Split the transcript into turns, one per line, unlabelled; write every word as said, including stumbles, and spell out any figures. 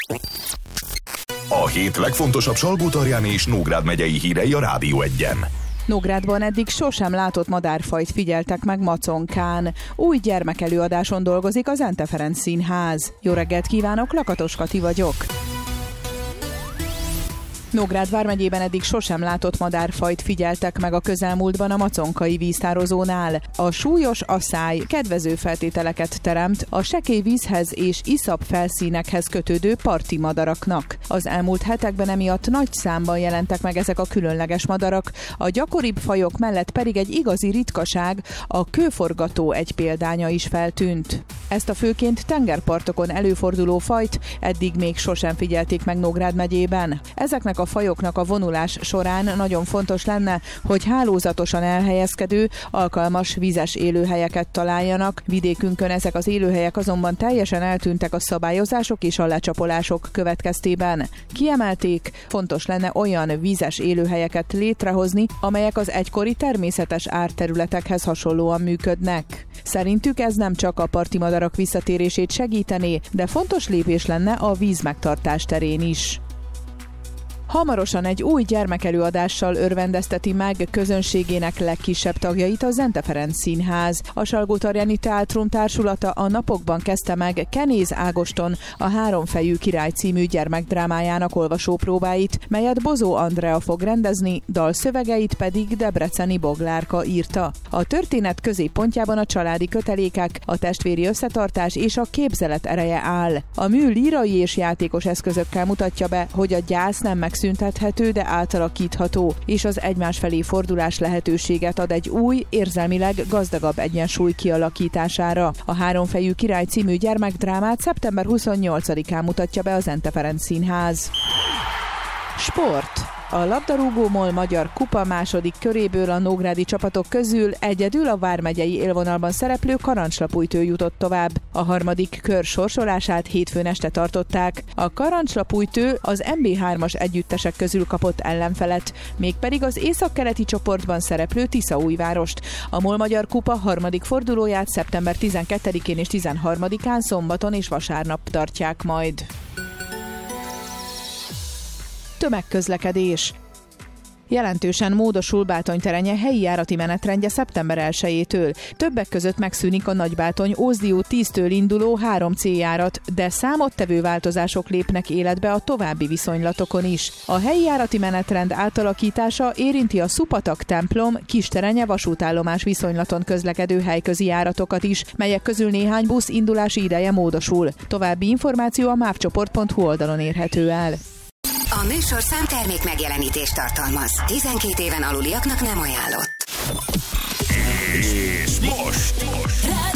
A hét legfontosabb Salgótarján és Nógrád megyei hírei a Rádió Egyen.
Nógrádban eddig sosem látott madárfajt figyeltek meg Maconkán. Új gyermekelőadáson dolgozik az Ente Ferenc Színház. Jó reggelt kívánok, Lakatos Kati vagyok. Nógrád vármegyében eddig sosem látott madárfajt figyeltek meg a közelmúltban a maconkai víztározónál. A súlyos asszály kedvező feltételeket teremt a sekély vízhez és iszap felszínekhez kötődő parti madaraknak. Az elmúlt hetekben emiatt nagy számban jelentek meg ezek a különleges madarak, a gyakoribb fajok mellett pedig egy igazi ritkaság, a kőforgató egy példánya is feltűnt. Ezt a főként tengerpartokon előforduló fajt eddig még sosem figyelték meg Nógrád megyében. Ezeknek a fajoknak a vonulás során nagyon fontos lenne, hogy hálózatosan elhelyezkedő, alkalmas vízes élőhelyeket találjanak. Vidékünkön ezek az élőhelyek azonban teljesen eltűntek a szabályozások és a lecsapolások következtében. Kiemelték, fontos lenne olyan vízes élőhelyeket létrehozni, amelyek az egykori természetes árterületekhez hasonlóan működnek. Szerintük ez nem csak a parti madarak visszatérését segítené, de fontos lépés lenne a vízmegtartás terén is. Hamarosan egy új gyermekelőadással örvendezteti meg közönségének legkisebb tagjait az Ente Ferenc Színház. A Salgótarjáni Teátrum társulata a napokban kezdte meg Kenéz Ágoston a Háromfejű király című gyermekdrámájának olvasópróbáit, melyet Bozó Andrea fog rendezni, dalszövegeit pedig Debreceni Boglárka írta. A történet középpontjában a családi kötelékek, a testvéri összetartás és a képzelet ereje áll. A mű lírai és játékos eszközökkel mutatja be, hogy a gyász nem meg szüntethető, de átalakítható, és az egymás felé fordulás lehetőséget ad egy új, érzelmileg gazdagabb egyensúly kialakítására. A Háromfejű király című gyermekdrámát szeptember huszonnyolcadikán mutatja be az Ente Ferenc Színház. Sport. A labdarúgó MOL Magyar Kupa második köréből a nógrádi csapatok közül egyedül a vármegyei élvonalban szereplő Karancslapújtő jutott tovább. A harmadik kör sorsolását hétfőn este tartották. A Karancslapújtő az em bé hármas együttesek közül kapott ellenfelet, mégpedig az északkeleti csoportban szereplő Tiszaújvárost. A MOL Magyar Kupa harmadik fordulóját szeptember tizenkettedikén és tizenharmadikán szombaton és vasárnap tartják majd. Tömegközlekedés. Jelentősen módosul Bátony-terenye helyi járati menetrendje szeptember elsejétől. Többek között megszűnik a Nagybátony-Ózdi út tíztől induló három cé járat, de számottevő változások lépnek életbe a további viszonylatokon is. A helyi járati menetrend átalakítása érinti a Szupatak-templom Kisterenye vasútállomás viszonylaton közlekedő helyközi járatokat is, melyek közül néhány busz indulási ideje módosul. További információ a mávcsoport pont hu oldalon érhető el.
A műsorszám termék megjelenítést tartalmaz. tizenkét éven aluliaknak nem ajánlott.
És most! most.